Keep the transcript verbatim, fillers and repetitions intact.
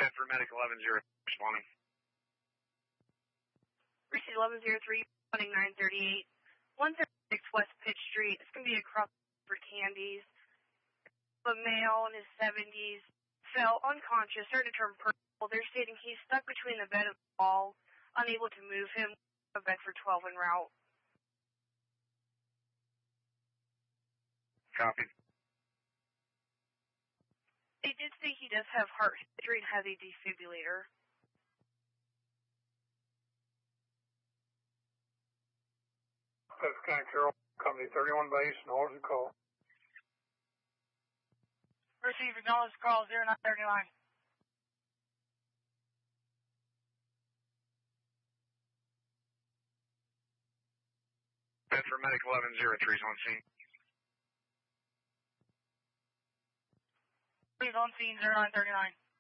Bedford Medic eleven zero responding. Receive eleven zero three, running nine thirty-eight, one thirty-six West Pitt Street. It's going to be across for Candies. A male in his seventies fell unconscious, started to turn purple. They're stating he's stuck between the bed and the wall, unable to move him. A Bedford twelve en route. Copy. They did say he does have heart surgery and has a defibrillator. That's County Carroll, Company thirty-one base, acknowledge the call. Receive acknowledge call zero nine thirty-nine. Bedford Medic eleven zero three is on scene. Please on scene zero nine thirty-nine.